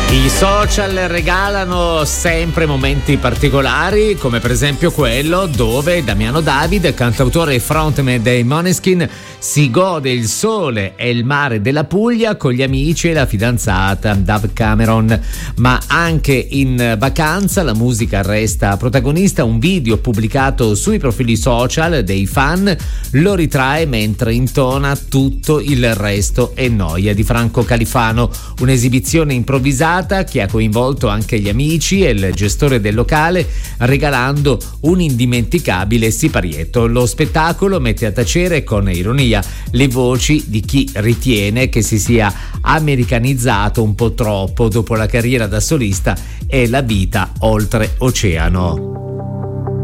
I social regalano sempre momenti particolari, come per esempio quello dove Damiano David, cantautore e frontman dei Måneskin, si gode il sole e il mare della Puglia con gli amici e la fidanzata Dave Cameron. Ma anche in vacanza la musica resta protagonista. Un video pubblicato sui profili social dei fan lo ritrae mentre intona Tutto il resto è noia di Franco Califano, un'esibizione improvvisata che ha coinvolto anche gli amici e il gestore del locale, regalando un indimenticabile siparietto. Lo spettacolo mette a tacere con ironia le voci di chi ritiene che si sia americanizzato un po' troppo dopo la carriera da solista e la vita oltre oceano.